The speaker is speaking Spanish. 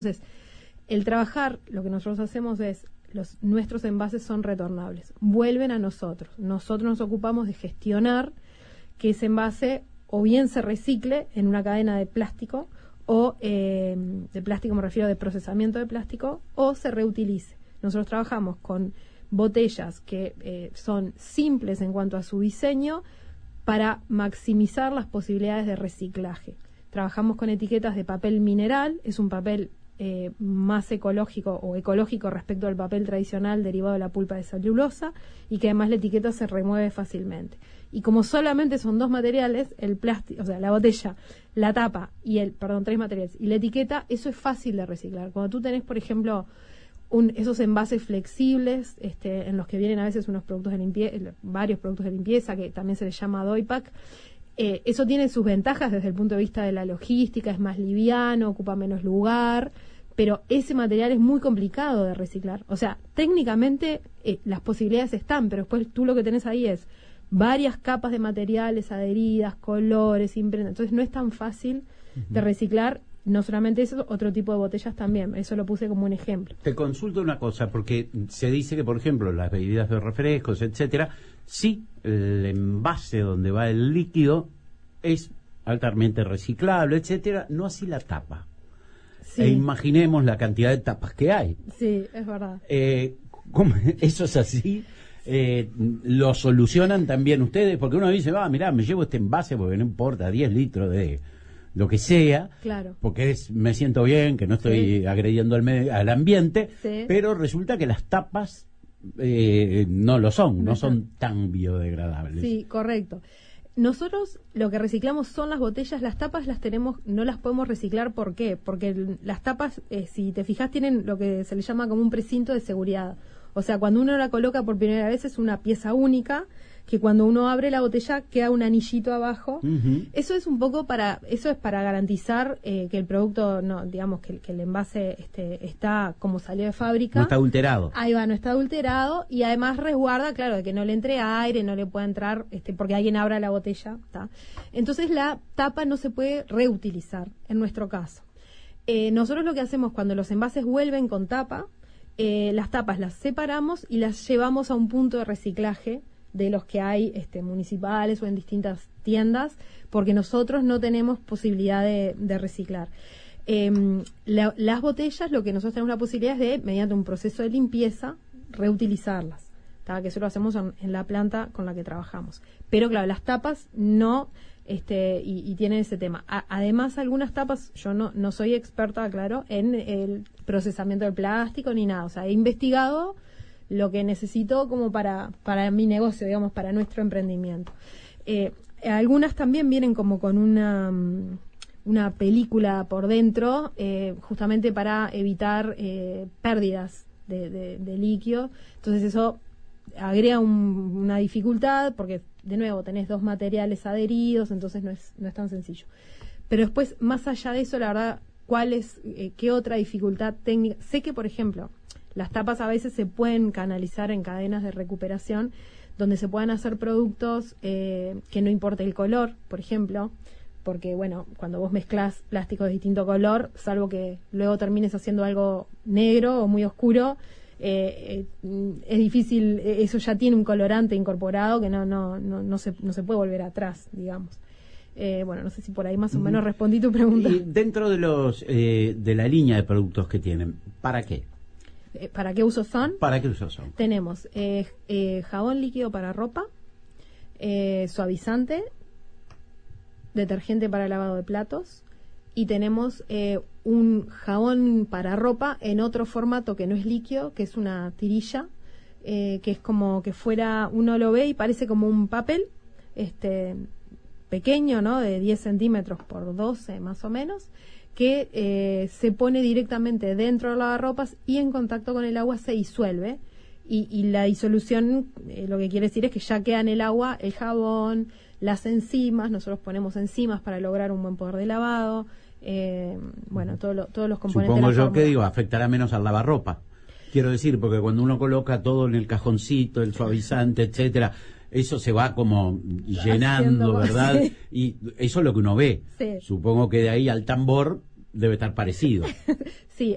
Entonces, el trabajar, lo que nosotros hacemos es, nuestros envases son retornables, vuelven a nosotros. Nosotros nos ocupamos de gestionar que ese envase o bien se recicle en una cadena de plástico, o de plástico me refiero de procesamiento de plástico, o se reutilice. Nosotros trabajamos con botellas que son simples en cuanto a su diseño para maximizar las posibilidades de reciclaje. Trabajamos con etiquetas de papel mineral, es un papel más ecológico o ecológico respecto al papel tradicional derivado de la pulpa de celulosa, y que además la etiqueta se remueve fácilmente. Y como solamente son dos materiales, el plástico, o sea, la botella, la tapa y tres materiales, y la etiqueta, eso es fácil de reciclar. Cuando tú tenés, por ejemplo, esos envases flexibles, en los que vienen a veces unos productos de limpieza, varios productos de limpieza, que también se les llama Doypack, eso tiene sus ventajas desde el punto de vista de la logística, es más liviano, ocupa menos lugar, pero ese material es muy complicado de reciclar. O sea, técnicamente las posibilidades están, pero después tú lo que tenés ahí es varias capas de materiales adheridas, colores, imprentas. Entonces no es tan fácil de reciclar. No solamente eso, otro tipo de botellas también. Eso lo puse como un ejemplo. Te consulto una cosa, porque se dice que, por ejemplo, las bebidas de refrescos, etcétera, sí, el envase donde va el líquido es altamente reciclable, etcétera, no así la tapa. Sí. E imaginemos la cantidad de tapas que hay. Sí, es verdad. ¿Cómo? ¿Eso es así? ¿Lo solucionan también ustedes? Porque uno dice, mirá, me llevo este envase porque no importa, 10 litros de lo que sea, claro, porque me siento bien, que no estoy agrediendo al ambiente, pero resulta que las tapas no lo son, no son tan biodegradables. Sí, correcto. Nosotros lo que reciclamos son las botellas, las tapas las tenemos, no las podemos reciclar. ¿Por qué? Porque las tapas, si te fijas, tienen lo que se le llama como un precinto de seguridad. O sea, cuando uno la coloca por primera vez es una pieza única, que cuando uno abre la botella queda un anillito abajo. Eso es un poco para garantizar que el producto, no, digamos que el envase está como salió de fábrica. No está adulterado. Ahí va, no está adulterado, y además resguarda, claro, de que no le entre aire, no le pueda entrar, porque alguien abra la botella, ¿tá? Entonces la tapa no se puede reutilizar, en nuestro caso. Nosotros lo que hacemos cuando los envases vuelven con tapa, las tapas las separamos y las llevamos a un punto de reciclaje de los que hay municipales o en distintas tiendas, porque nosotros no tenemos posibilidad de reciclar. Las botellas, lo que nosotros tenemos la posibilidad es de, mediante un proceso de limpieza, reutilizarlas, ¿tá? Que eso lo hacemos en la planta con la que trabajamos. Pero claro, las tapas no, y tienen ese tema. Además, algunas tapas, yo no soy experta, claro, en el procesamiento del plástico ni nada. O sea, he investigado lo que necesito como para mi negocio, digamos, para nuestro emprendimiento. Algunas también vienen como con una película por dentro, justamente para evitar pérdidas de líquido. Entonces eso agrega una dificultad, porque de nuevo tenés dos materiales adheridos, entonces no es tan sencillo. Pero después, más allá de eso, la verdad, ¿qué otra dificultad técnica? Sé que, por ejemplo, las tapas a veces se pueden canalizar en cadenas de recuperación, donde se puedan hacer productos que no importe el color, por ejemplo, porque, bueno, cuando vos mezclás plásticos de distinto color, salvo que luego termines haciendo algo negro o muy oscuro, es difícil, eso ya tiene un colorante incorporado que no se puede volver atrás, digamos. Bueno, no sé si por ahí más o menos respondí tu pregunta. Y dentro de la línea de productos que tienen, ¿para qué? ¿Para qué usos son? ¿Para qué usos son? Tenemos jabón líquido para ropa, suavizante, detergente para lavado de platos, y tenemos un jabón para ropa en otro formato que no es líquido, que es una tirilla, que es como que fuera, uno lo ve y parece como un papel pequeño, ¿no? De 10 centímetros por 12 más o menos, que se pone directamente dentro del lavarropas y en contacto con el agua se disuelve, y la disolución lo que quiere decir es que ya queda en el agua el jabón, las enzimas. Nosotros ponemos enzimas para lograr un buen poder de lavado, bueno, todos los componentes. Supongo de la yo fórmula. que digo, afectará menos al lavarropa. Quiero decir, porque cuando uno coloca todo en el cajoncito, el suavizante, etcétera, eso se va como llenando, ¿verdad? Sí. Y eso es lo que uno ve. Sí. Supongo que de ahí al tambor debe estar parecido. Sí,